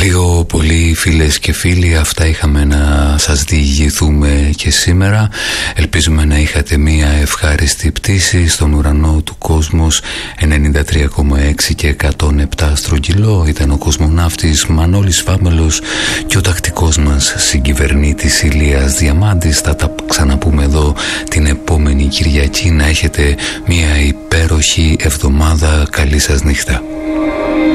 Λίγο πολύ φίλες και φίλοι, αυτά είχαμε να σας διηγηθούμε και σήμερα. Ελπίζουμε να είχατε μια ευχάριστη πτήση στον ουρανό του Κόσμος 93,6 και 107 στρογγυλό. Ήταν ο κοσμοναύτης Μανώλης Φάμελος και ο τακτικός μας συγκυβερνήτης Ηλίας Διαμάντης. Θα τα ξαναπούμε εδώ την επόμενη Κυριακή. Να έχετε μια υπέροχη εβδομάδα. Καλή σας νύχτα.